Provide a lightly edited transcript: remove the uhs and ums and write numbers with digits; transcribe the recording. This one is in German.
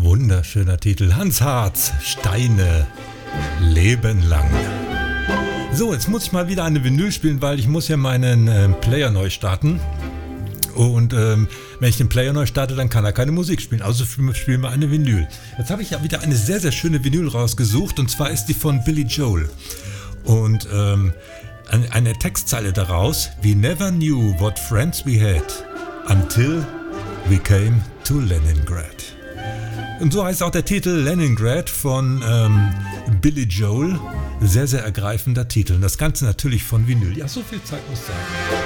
Wunderschöner Titel. Hans Harz, Steine, Leben lang. So, jetzt muss ich mal wieder eine Vinyl spielen, weil ich muss ja meinen Player neu starten. Und wenn ich den Player neu starte, dann kann er keine Musik spielen. Also spielen wir eine Vinyl. Jetzt habe ich ja wieder eine sehr, sehr schöne Vinyl rausgesucht. Und zwar ist die von Billy Joel. Und eine Textzeile daraus. We never knew what friends we had until we came to Leningrad. Und so heißt auch der Titel Leningrad von Billy Joel. Sehr, sehr ergreifender Titel. Und das Ganze natürlich von Vinyl. Ja, so viel Zeit muss sein.